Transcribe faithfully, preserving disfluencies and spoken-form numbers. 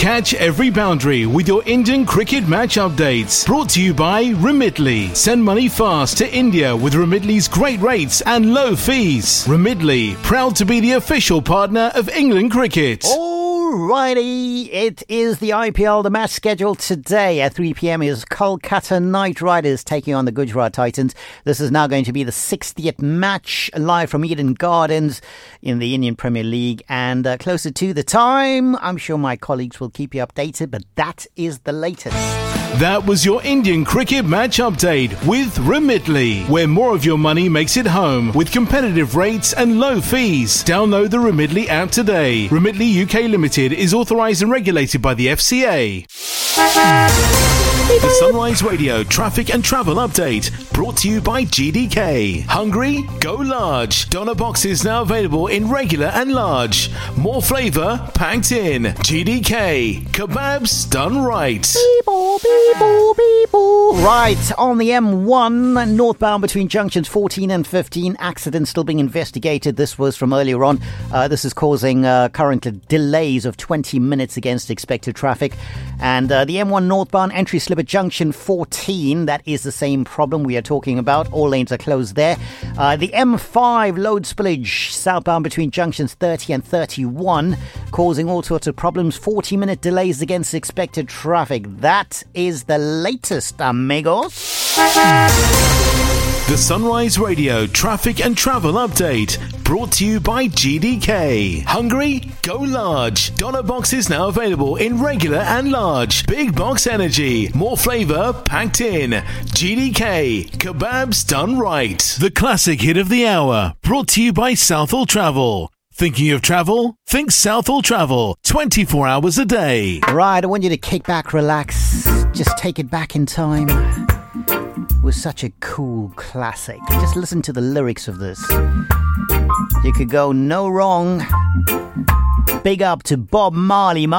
Catch every boundary with your Indian cricket match updates. Brought to you by Remitly. Send money fast to India with Remitly's great rates and low fees. Remitly, proud to be the official partner of England Cricket. Alrighty, it is the I P L. The match scheduled today at three p.m. is Kolkata Knight Riders taking on the Gujarat Titans. This is now going to be the sixtieth match live from Eden Gardens in the Indian Premier League. And uh, closer to the time, I'm sure my colleagues will keep you updated, but that is the latest. That was your Indian cricket match update with Remitly, where more of your money makes it home with competitive rates and low fees. Download the Remitly app today. Remitly U K Limited is authorised and regulated by the F C A. The Sunrise Radio traffic and travel update brought to you by G D K. Hungry? Go large. Doner boxes now available in regular and large. More flavour packed in. G D K. Kebabs done right. Right, on the M one, northbound between junctions fourteen and fifteen, accident still being investigated. This was from earlier on. Uh, this is causing uh, current delays of twenty minutes against expected traffic. And uh, the M one northbound entry slip at junction fourteen, that is the same problem we are talking about. All lanes are closed there. Uh, the M five load spillage southbound between junctions thirty and thirty-one, causing all sorts of problems. forty minute delays against expected traffic. That is the latest, amigos. The Sunrise Radio traffic and travel update brought to you by G D K. Hungry? Go large. Doner boxes now available in regular and large. Big box energy. More flavour packed in. G D K. Kebabs done right. The classic hit of the hour brought to you by Southall Travel. Thinking of travel? Think Southall Travel. twenty-four hours a day. Right, I want you to kick back, relax. Just take it back in time. It was such a cool classic. Just listen to the lyrics of this. You could go no wrong. Big up to Bob Marley, man.